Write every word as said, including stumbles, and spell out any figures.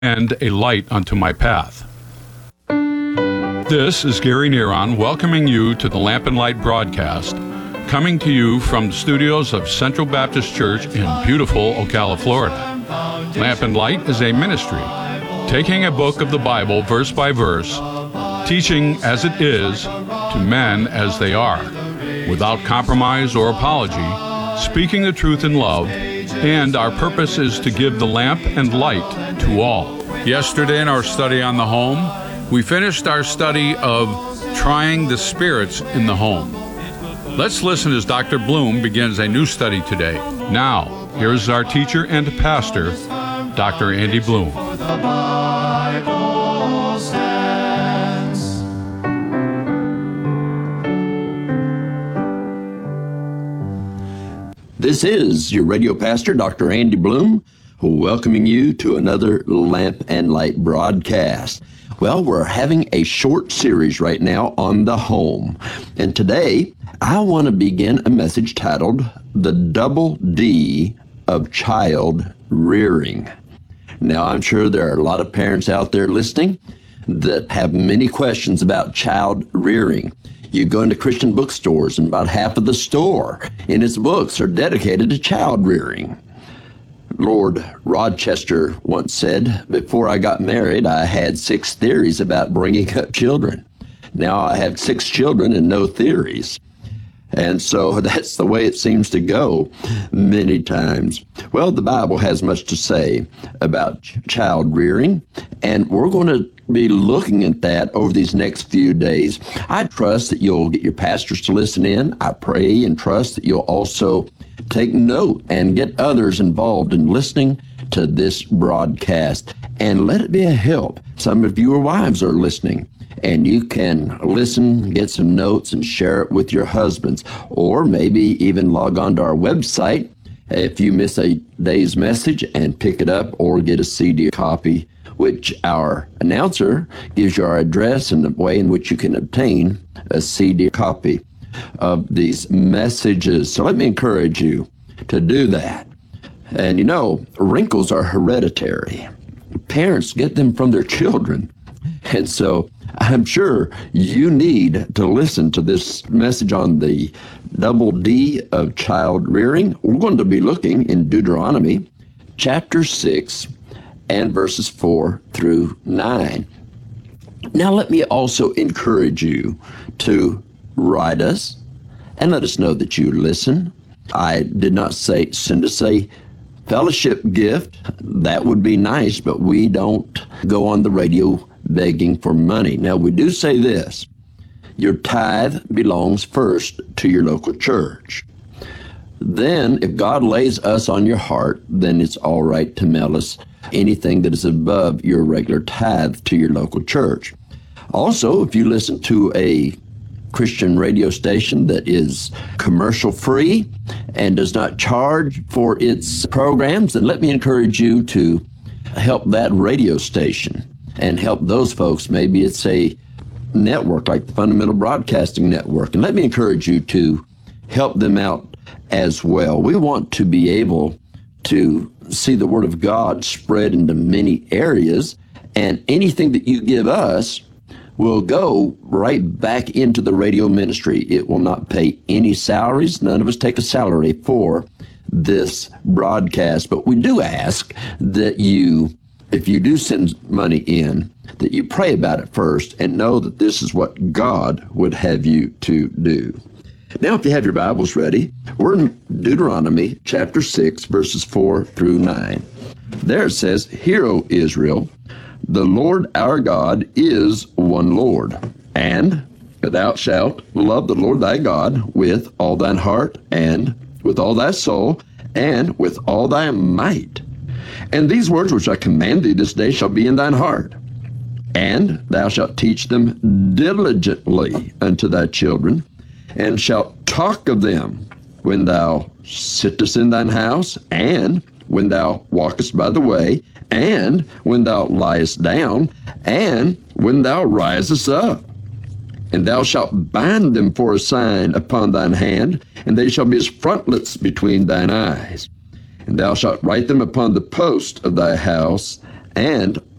and a light unto my path. This is Gary Neron welcoming you to the Lamp and Light broadcast, coming to you from the studios of Central Baptist Church in beautiful Ocala, Florida. Lamp and Light is a ministry, taking a book of the Bible verse by verse, teaching as it is to men as they are, without compromise or apology, speaking the truth in love, and our purpose is to give the lamp and light to all. Yesterday in our study on the home, we finished our study of trying the spirits in the home. Let's listen as Doctor Bloom begins a new study today. Now, here's our teacher and pastor, Doctor Andy Bloom. The Bible stands. This is your radio pastor, Doctor Andy Bloom, welcoming you to another Lamp and Light broadcast. Well, we're having a short series right now on the home. And today, I want to begin a message titled, The Double D of Child Rearing. Now, I'm sure there are a lot of parents out there listening that have many questions about child rearing. You go into Christian bookstores, and about half of the store in its books are dedicated to child rearing. Lord Rochester once said, before I got married, I had six theories about bringing up children. Now I have six children and no theories. And so that's the way it seems to go many times. Well, the Bible has much to say about ch- child rearing, and we're going to be looking at that over these next few days. I trust that you'll get your pastors to listen in. I pray and trust that you'll also take note and get others involved in listening to this broadcast, and let it be a help. Some of your wives are listening, and you can listen, get some notes, and share it with your husbands, or maybe even log on to our website if you miss a day's message and pick it up, or get a C D copy, which our announcer gives you our address and the way in which you can obtain a C D copy of these messages. So let me encourage you to do that. And you know, wrinkles are hereditary. Parents get them from their children. And so I'm sure you need to listen to this message on the double D of child rearing. We're going to be looking in Deuteronomy chapter six and verses four through nine. Now let me also encourage you to write us and let us know that you listen. I did not say send us a fellowship gift. That would be nice, but we don't go on the radio begging for money. Now, we do say this: your tithe belongs first to your local church. Then, if God lays us on your heart, then it's all right to mail us anything that is above your regular tithe to your local church. Also, if you listen to a Christian radio station that is commercial free and does not charge for its programs, then let me encourage you to help that radio station and help those folks. Maybe it's a network like the Fundamental Broadcasting Network, and let me encourage you to help them out as well. We want to be able to see the Word of God spread into many areas, and anything that you give us will go right back into the radio ministry. It will not pay any salaries. None of us take a salary for this broadcast, but we do ask that you, if you do send money in, that you pray about it first and know that this is what God would have you to do. Now, if you have your Bibles ready, we're in Deuteronomy chapter six, verses four through nine. There it says, "Hear, O Israel, the Lord our God is one Lord, and thou shalt love the Lord thy God with all thine heart, and with all thy soul, and with all thy might. And these words which I command thee this day shall be in thine heart, and thou shalt teach them diligently unto thy children, and shalt talk of them when thou sittest in thine house, and when thou walkest by the way, and when thou liest down, and when thou risest up. And thou shalt bind them for a sign upon thine hand, and they shall be as frontlets between thine eyes. And thou shalt write them upon the post of thy house And